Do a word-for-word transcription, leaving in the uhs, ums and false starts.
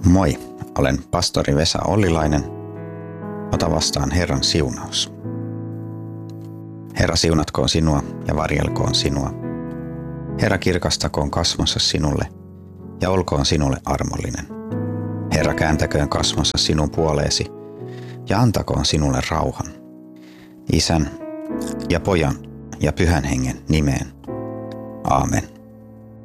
Moi, olen pastori Vesa Ollilainen. Ota vastaan Herran siunaus. Herra siunatkoon sinua ja varjelkoon sinua. Herra kirkastakoon kasvonsa sinulle ja olkoon sinulle armollinen. Herra kääntäköön kasvonsa sinun puoleesi ja antakoon sinulle rauhan. Isän ja Pojan ja Pyhän Hengen nimeen. Aamen.